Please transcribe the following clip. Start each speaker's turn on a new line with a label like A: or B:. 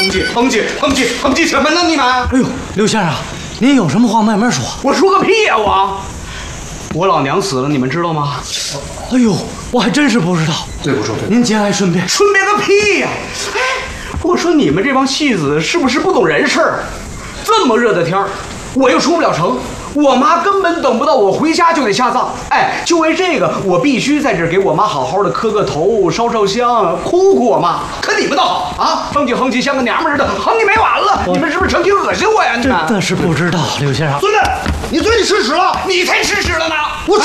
A: 哼唧什么呢你们？
B: 哎呦，刘先生，您有什么话慢慢说。
A: 我说个屁呀我老娘死了，你们知道吗？
B: 哎呦，我还真是不知道。
A: 对不住，
B: 您节哀顺变。
A: 顺便个屁呀！哎，我说你们这帮戏子是不是不懂人事儿？这么热的天儿，我又出不了城，我妈根本等不到我回家就得下葬。哎，就为这个，我必须在这儿给我妈好好的磕个头，烧香，哭哭我妈。可你们倒好啊，哼唧像个娘们似的，哼唧没完了。你们是不是成心恶心我呀？你们
B: 真的是不知道，刘先生。
C: 孙子，你嘴里吃屎了！
A: 你才吃屎了呢！
C: 我